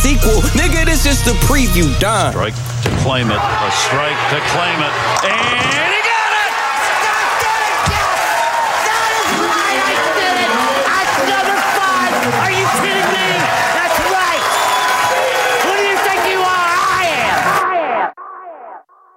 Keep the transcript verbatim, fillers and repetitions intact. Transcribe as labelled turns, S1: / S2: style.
S1: sequel. Nigga, this is the preview. Done.
S2: Strike to claim it. A strike to claim it. And he got